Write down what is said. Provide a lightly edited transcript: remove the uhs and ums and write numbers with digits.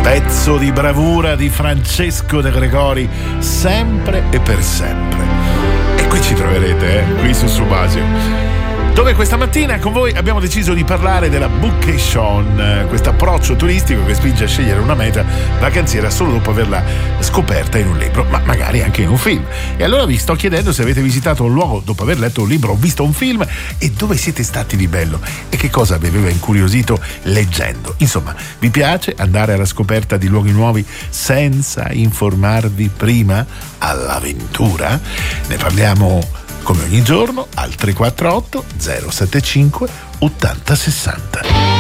Pezzo di bravura di Francesco De Gregori, sempre e per sempre. E qui ci troverete, qui su Subasio, dove questa mattina con voi abbiamo deciso di parlare della Bookation, questo approccio turistico che spinge a scegliere una meta vacanziera solo dopo averla scoperta in un libro, ma magari anche in un film. E allora vi sto chiedendo se avete visitato un luogo dopo aver letto un libro o visto un film, e dove siete stati di bello e che cosa vi aveva incuriosito leggendo. Insomma, vi piace andare alla scoperta di luoghi nuovi senza informarvi prima? All'avventura? Ne parliamo come ogni giorno al 348 075 8060.